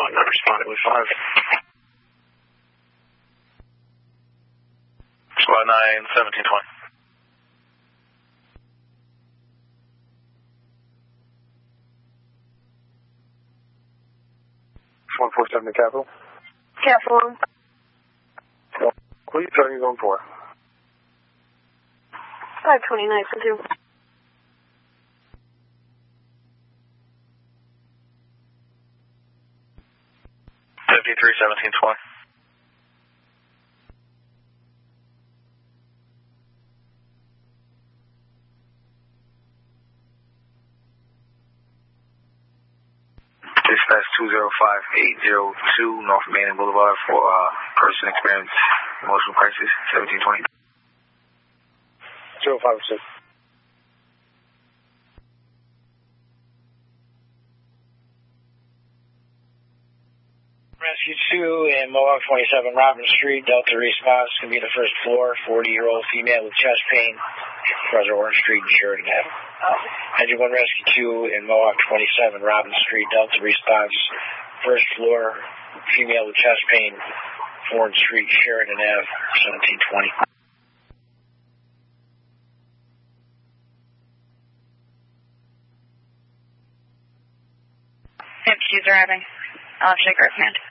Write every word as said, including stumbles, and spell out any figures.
one, not responding with five. Squad nine, seventeen twenty. one four seven to Capital. Capital. Who are you turning on for? five twenty-nine for two. fifty-three, seventeen twenty. Dispatch two zero five eight zero two North Main Boulevard for uh, person experience emotional crisis, seventeen twenty. zero five six. Rescue two in Mohawk twenty-seven Robin Street, Delta response, going to be the first floor, forty-year-old female with chest pain, Brother Orange Street and Sheridan Avenue. Engine one Rescue two in Mohawk twenty-seven Robin Street, Delta response, first floor, female with chest pain, Ford Street, Sheridan Avenue, seventeen twenty. Fifty-two's arriving. I'll have Shaker at command.